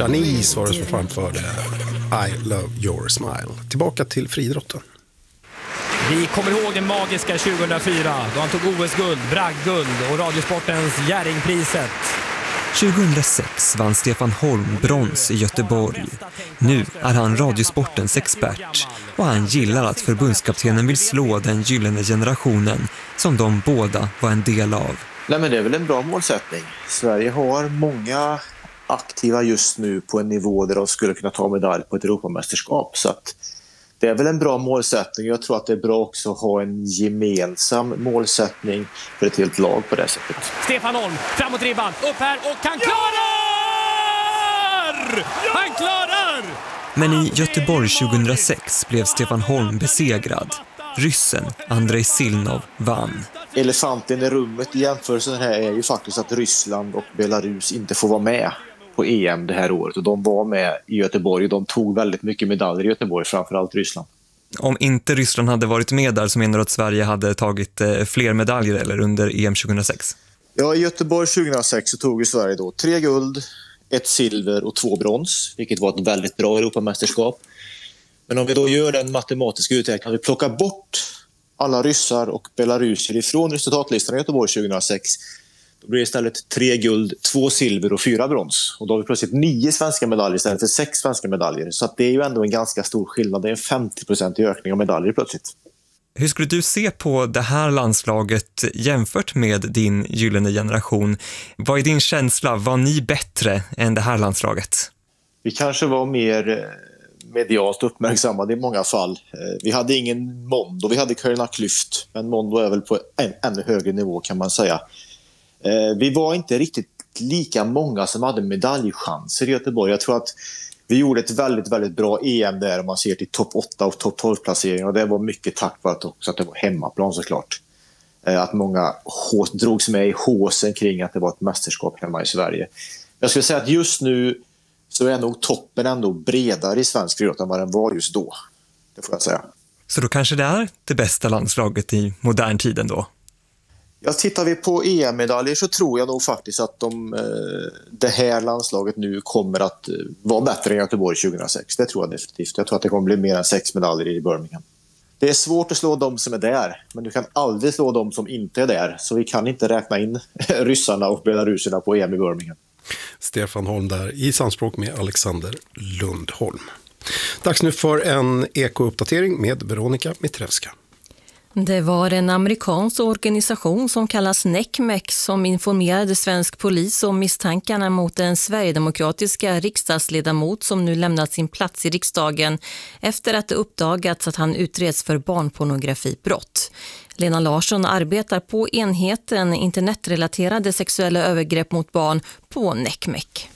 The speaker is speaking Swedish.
Shanice var det som framförde I Love Your Smile. Tillbaka till friidrotten. Vi kommer ihåg den magiska 2004 då han tog OS-guld, bragdguld och Radiosportens Jerringpriset. 2006 vann Stefan Holm brons i Göteborg. Nu är han Radiosportens expert och han gillar att förbundskaptenen vill slå den gyllene generationen som de båda var en del av. Nej, men det är väl en bra målsättning. Sverige har många aktiva just nu på en nivå där de skulle kunna ta medalj på ett Europamästerskap, så att det är väl en bra målsättning. Jag tror att det är bra också att ha en gemensam målsättning för ett helt lag på det sättet. Stefan Holm, framåt ribban, upp här och han klarar! Han klarar! Men i Göteborg 2006 blev Stefan Holm besegrad. Ryssen Andrei Silnov vann. Elefanten i rummet i jämförelsen här är ju faktiskt att Ryssland och Belarus inte får vara med på EM det här året, och de var med i Göteborg och de tog väldigt mycket medaljer i Göteborg, framförallt Ryssland. Om inte Ryssland hade varit med där så menar du att Sverige hade tagit fler medaljer eller under EM 2006? Ja, i Göteborg 2006 så tog ju Sverige då 3 guld, 1 silver och 2 brons, vilket var ett väldigt bra Europamästerskap. Men om vi då gör den matematiska uträkningen, vi plockar bort alla ryssar och belaruser ifrån resultatlistan i Göteborg 2006, då blir det istället 3 guld, 2 silver och 4 brons. Och då har vi plötsligt 9 svenska medaljer istället för 6 svenska medaljer. Så att det är ju ändå en ganska stor skillnad. Det är en 50% ökning av medaljer plötsligt. Hur skulle du se på det här landslaget jämfört med din gyllene generation? Vad är din känsla? Var ni bättre än det här landslaget? Vi kanske var mer medialt uppmärksammade i många fall. Vi hade ingen Mondo, vi hade Carolina Klüft. Men Mondo är väl på en ännu högre nivå kan man säga. Vi var inte riktigt lika många som hade medaljchanser i Göteborg. Jag tror att vi gjorde ett väldigt, väldigt bra EM där om man ser till topp 8 och topp 12-placeringar. Och det var mycket tack vare att det var hemmaplan såklart. Att många drogs med i håsen kring att det var ett mästerskap hemma i Sverige. Jag skulle säga att just nu så är nog toppen ändå bredare i svensk idrott än vad den var just då. Det får jag säga. Så då kanske det är det bästa landslaget i modern tid ändå? Ja, tittar vi på EM-medaljer så tror jag nog faktiskt att det här landslaget nu kommer att vara bättre än Göteborg 2006. Det tror jag definitivt. Jag tror att det kommer bli mer än 6 medaljer i Birmingham. Det är svårt att slå de som är där, men du kan aldrig slå de som inte är där. Så vi kan inte räkna in ryssarna och belaruserna på EM i Birmingham. Stefan Holm där i samspråk med Alexander Lundholm. Dags nu för en ekouppdatering med Veronica Mitrevska. Det var en amerikansk organisation som kallas NECMEC som informerade svensk polis om misstankarna mot en sverigedemokratiska riksdagsledamot som nu lämnat sin plats i riksdagen efter att det uppdagats att han utreds för barnpornografibrott. Lena Larsson arbetar på enheten internetrelaterade sexuella övergrepp mot barn på NECMEC.